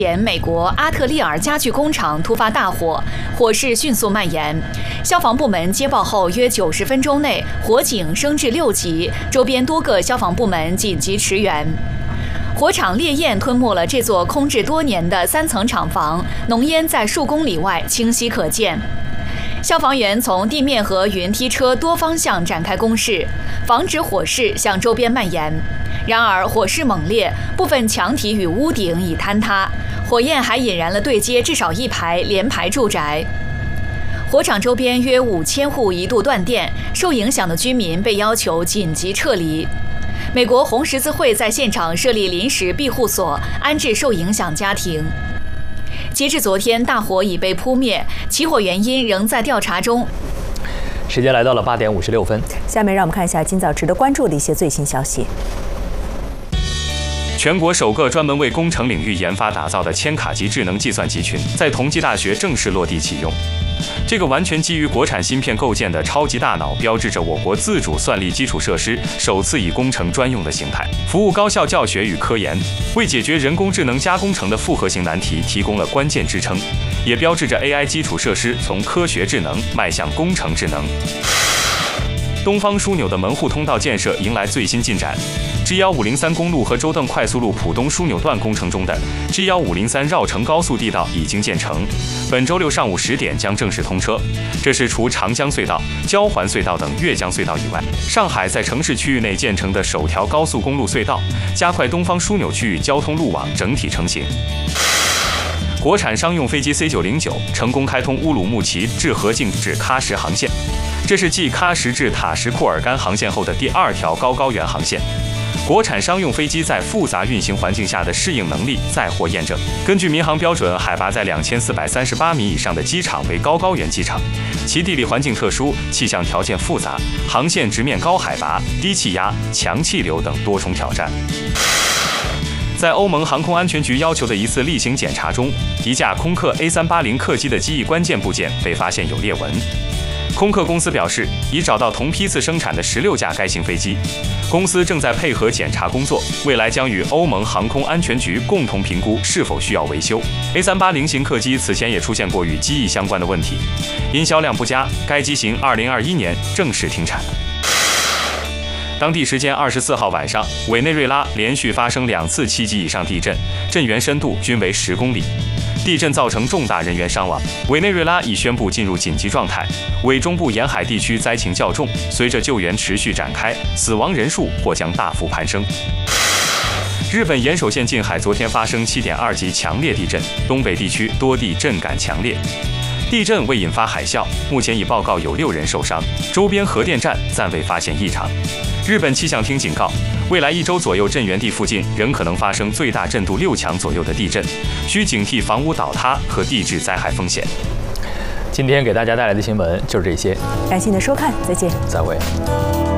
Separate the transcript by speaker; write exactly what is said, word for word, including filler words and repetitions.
Speaker 1: 前，美国阿特利尔家具工厂突发大火，火势迅速蔓延。消防部门接报后，约九十分钟内，火警升至六级，周边多个消防部门紧急驰援。火场烈焰吞没了这座空置多年的三层厂房，浓烟在数公里外清晰可见。消防员从地面和云梯车多方向展开攻势，防止火势向周边蔓延。然而，火势猛烈，部分墙体与屋顶已坍塌，火焰还引燃了对接至少一排连排住宅。火场周边约五千户一度断电，受影响的居民被要求紧急撤离。美国红十字会在现场设立临时庇护所，安置受影响家庭。截至昨天，大火已被扑灭，起火原因仍在调查中。
Speaker 2: 时间来到了八点五十六分，
Speaker 3: 下面让我们看一下今早值得关注的一些最新消息。
Speaker 4: 全国首个专门为工程领域研发打造的千卡级智能计算集群，在同济大学正式落地启用。这个完全基于国产芯片构建的超级大脑，标志着我国自主算力基础设施首次以工程专用的形态，服务高校教学与科研，为解决人工智能加工程的复合型难题提供了关键支撑，也标志着 A I 基础设施从科学智能迈向工程智能。东方枢纽的门户通道建设迎来最新进展。G 一五零三公路和周邓快速路浦东枢纽段工程中的 G 一五零三绕城高速地道已经建成，本周六上午十点将正式通车。这是除长江隧道、交环隧道等越江隧道以外，上海在城市区域内建成的首条高速公路隧道，加快东方枢纽区域交通路网整体成型。国产商用飞机 C 九零九成功开通乌鲁木齐至河静至喀什航线，这是继喀什至塔什库尔干航线后的第二条高高原航线。国产商用飞机在复杂运行环境下的适应能力再获验证。根据民航标准，海拔在两千四百三十八米以上的机场为高高原机场，其地理环境特殊，气象条件复杂，航线直面高海拔、低气压、强气流等多重挑战。在欧盟航空安全局要求的一次例行检查中，一架空客 A 三八零 客机的机翼关键部件被发现有裂纹。空客公司表示，已找到同批次生产的十六架该型飞机，公司正在配合检查工作，未来将与欧盟航空安全局共同评估是否需要维修。A 三八零 型客机此前也出现过与机翼相关的问题，因销量不佳，该机型二零二一年正式停产。当地时间二十四号晚上，委内瑞拉连续发生两次七级以上地震，震源深度均为十公里。地震造成重大人员伤亡，委内瑞拉已宣布进入紧急状态。委中部沿海地区灾情较重，随着救援持续展开，死亡人数或将大幅攀升。日本岩手县近海昨天发生七点二级强烈地震，东北地区多地震感强烈。地震未引发海啸，目前已报告有六人受伤，周边核电站暂未发现异常。日本气象厅警告，未来一周左右震源地附近仍可能发生最大震度六强左右的地震，需警惕房屋倒塌和地质灾害风险。
Speaker 2: 今天给大家带来的新闻就是这些，
Speaker 3: 感谢您的收看，再见，
Speaker 2: 再会。